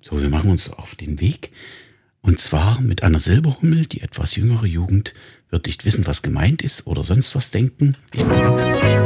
So, wir machen uns auf den Weg. Und zwar mit einer Silberhummel. Die etwas jüngere Jugend wird nicht wissen, was gemeint ist oder sonst was denken.